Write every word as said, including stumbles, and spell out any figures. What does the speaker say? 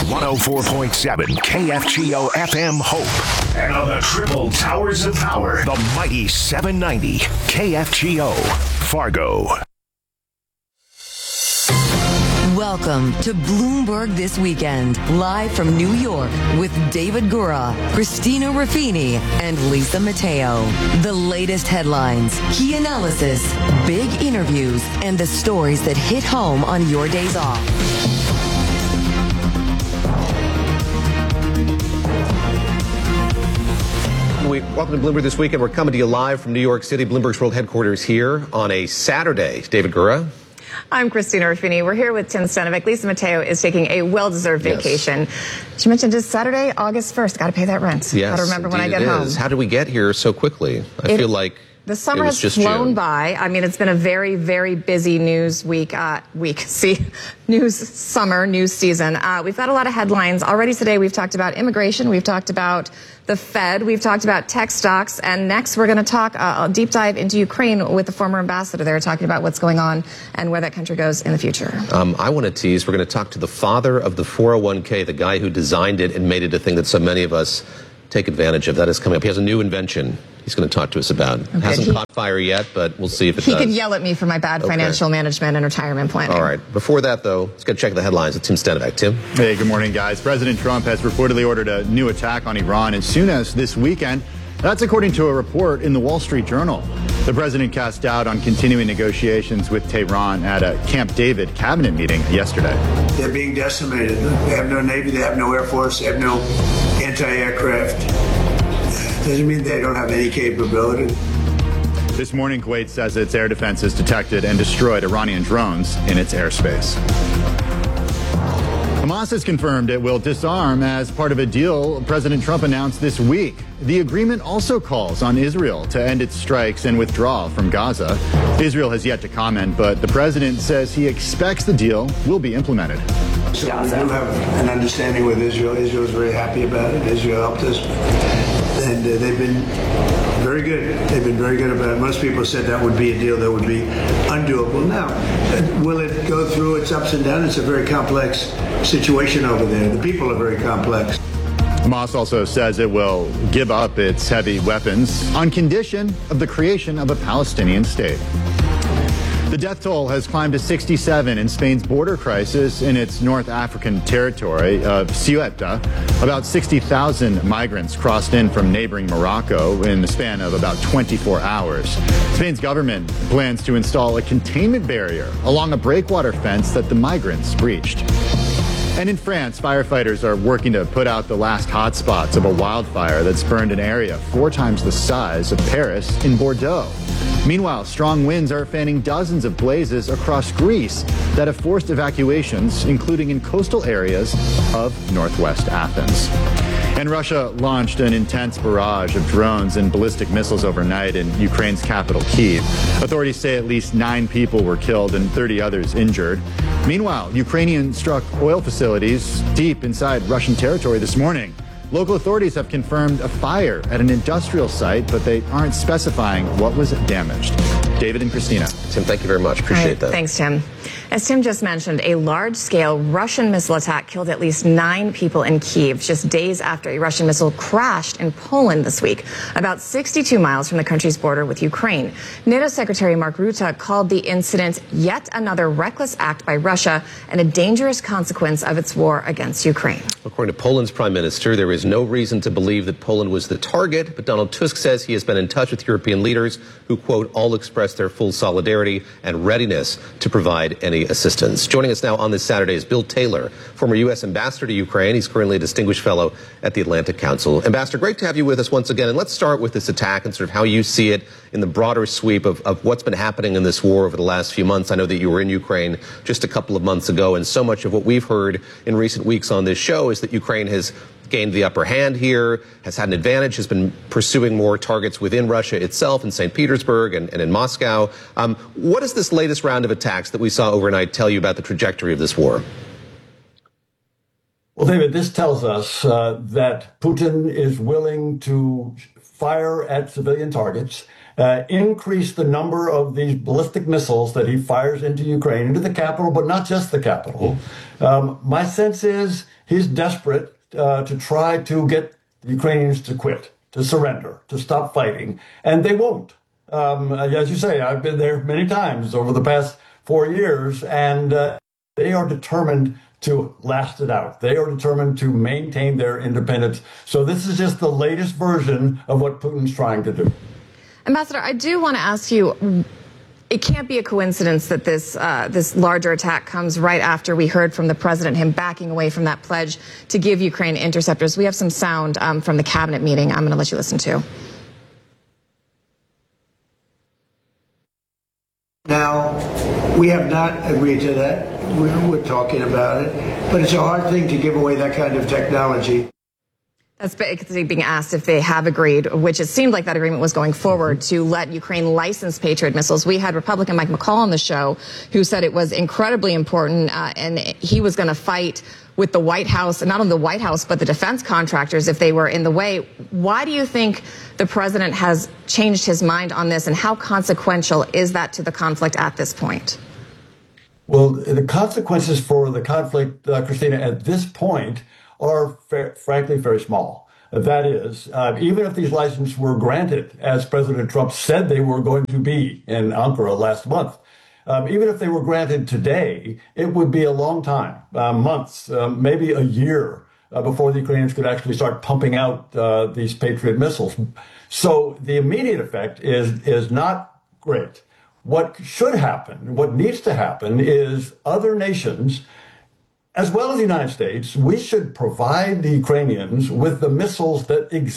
one oh four point seven K F G O F M Hope. And on the triple towers of power, the mighty seven ninety K F G O Fargo. Welcome to Bloomberg This Weekend, live from New York with David Gura, Christina Ruffini, and Lisa Mateo. The latest headlines, key analysis, big interviews, and the stories that hit home on your days off. We, welcome to Bloomberg This Weekend. We're coming to you live from New York City, Bloomberg's World Headquarters here on a Saturday. David Gura. I'm Christina Ruffini. We're here with Tim Stenovec. Lisa Mateo is taking a well-deserved vacation. Yes. She mentioned it's Saturday, August first. Got to pay that rent. Yes, got to remember when I get home. How did we get here so quickly? I it, feel like the summer has flown June. by. I mean, it's been a very, very busy news week. Uh, week, see, news summer, news season. Uh, we've got a lot of headlines already today. We've talked about immigration. We've talked about the Fed. We've talked about tech stocks. And next, we're going to talk uh, a deep dive into Ukraine with the former ambassador there, talking about what's going on and where that country goes in the future. Um, I want to tease. We're going to talk to the father of the four oh one k, the guy who designed it and made it a thing that so many of us take advantage of. That is coming up. He has a new invention he's going to talk to us about. Okay, Hasn't he, caught fire yet, but we'll see if it he does. He could yell at me for my bad okay. financial management and retirement planning. All right. Before that, though, let's get check the headlines with Tim Stenovec. Tim? Hey, good morning, guys. President Trump has reportedly ordered a new attack on Iran as soon as this weekend. That's according to a report in the Wall Street Journal. The president cast doubt on continuing negotiations with Tehran at a Camp David cabinet meeting yesterday. They're being decimated. They have no Navy, they have no Air Force, they have no anti-aircraft. Doesn't mean they don't have any capability. This morning, Kuwait says its air defenses detected and destroyed Iranian drones in its airspace. Hamas has confirmed it will disarm as part of a deal President Trump announced this week. The agreement also calls on Israel to end its strikes and withdraw from Gaza. Israel has yet to comment, but the president says he expects the deal will be implemented. So we do have an understanding with Israel. Israel is very happy about it. Israel helped us. And uh, they've been very good. They've been very good about it. Most people said that would be a deal that would be undoable. Now, will it go through its ups and downs? It's a very complex situation over there. The people are very complex. Hamas also says it will give up its heavy weapons on condition of the creation of a Palestinian state. The death toll has climbed to sixty-seven in Spain's border crisis in its North African territory of Ceuta. About sixty thousand migrants crossed in from neighboring Morocco in the span of about twenty-four hours. Spain's government plans to install a containment barrier along a breakwater fence that the migrants breached. And in France, firefighters are working to put out the last hotspots of a wildfire that's burned an area four times the size of Paris in Bordeaux. Meanwhile, strong winds are fanning dozens of blazes across Greece that have forced evacuations, including in coastal areas of northwest Athens. And Russia launched an intense barrage of drones and ballistic missiles overnight in Ukraine's capital, Kyiv. Authorities say at least nine people were killed and thirty others injured. Meanwhile, Ukrainian struck oil facilities deep inside Russian territory this morning. Local authorities have confirmed a fire at an industrial site, but they aren't specifying what was damaged. David and Christina. Tim, thank you very much. Appreciate right, that. Thanks, Tim. As Tim just mentioned, a large-scale Russian missile attack killed at least nine people in Kyiv just days after a Russian missile crashed in Poland this week, about sixty-two miles from the country's border with Ukraine. NATO Secretary Mark Rutte called the incident yet another reckless act by Russia and a dangerous consequence of its war against Ukraine. According to Poland's prime minister, there is no reason to believe that Poland was the target, but Donald Tusk says he has been in touch with European leaders who, quote, all express their full solidarity and readiness to provide any assistance. Joining us now on this Saturday is Bill Taylor, former U S ambassador to Ukraine. He's currently a distinguished fellow at the Atlantic Council. Ambassador, great to have you with us once again. And let's start with this attack and sort of how you see it in the broader sweep of, of what's been happening in this war over the last few months. I know that you were in Ukraine just a couple of months ago, and so much of what we've heard in recent weeks on this show is that Ukraine has gained the upper hand here, has had an advantage, has been pursuing more targets within Russia itself in Saint Petersburg and, and in Moscow. Um, what does this latest round of attacks that we saw overnight tell you about the trajectory of this war? Well, David, this tells us uh, that Putin is willing to fire at civilian targets, uh, increase the number of these ballistic missiles that he fires into Ukraine, into the capital, but not just the capital. Um, my sense is He's desperate uh, to try to get the Ukrainians to quit, to surrender, to stop fighting, and they won't. Um, as you say, I've been there many times over the past four years, and uh, they are determined to last it out. They are determined to maintain their independence. So this is just the latest version of what Putin's trying to do. Ambassador, I do want to ask you, it can't be a coincidence that this uh, this larger attack comes right after we heard from the president, him backing away from that pledge to give Ukraine interceptors. We have some sound um, from the cabinet meeting I'm going to let you listen to. Now, we have not agreed to that. We're, we're talking about it, but it's a hard thing to give away that kind of technology. That's basically being asked if they have agreed, which it seemed like that agreement was going forward, to let Ukraine license Patriot missiles. We had Republican Mike McCall on the show who said it was incredibly important, uh, and he was going to fight with the White House, not only the White House, but the defense contractors if they were in the way. Why do you think the president has changed his mind on this, and how consequential is that to the conflict at this point? Well, the consequences for the conflict, uh, Christina, at this point are fa- frankly very small. That is, uh, even if these licenses were granted, as President Trump said they were going to be in Ankara last month, um, even if they were granted today, it would be a long time, uh, months, uh, maybe a year uh, before the Ukrainians could actually start pumping out uh, these Patriot missiles. So the immediate effect is is not great. What should happen, what needs to happen, is other nations, as well as the United States, we should provide the Ukrainians with the missiles that exist.